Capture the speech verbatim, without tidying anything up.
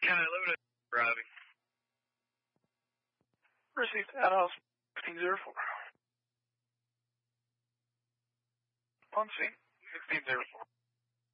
Yeah, I live in a Robbie. Received at house fifteen zero four. On scene, sixteen zero four.